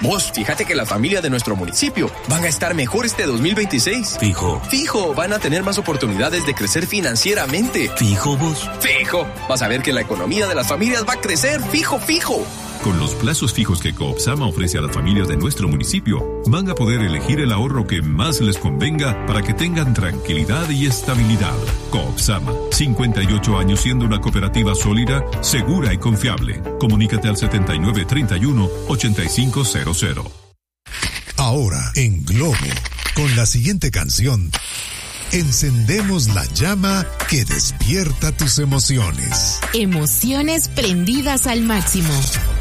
Vos, fíjate que las familias de nuestro municipio van a estar mejor este 2026. Fijo. Fijo, van a tener más oportunidades de crecer financieramente. Fijo vos. Fijo, vas a ver que la economía de las familias va a crecer. Fijo, fijo. Con los plazos fijos que Coopsama ofrece a las familias de nuestro municipio, van a poder elegir el ahorro que más les convenga para que tengan tranquilidad y estabilidad. Coopsama, 58 años siendo una cooperativa sólida, segura y confiable. Comunícate al 7931-8500. Ahora, en Globo, con la siguiente canción, encendemos la llama que despierta tus emociones. Emociones prendidas al máximo.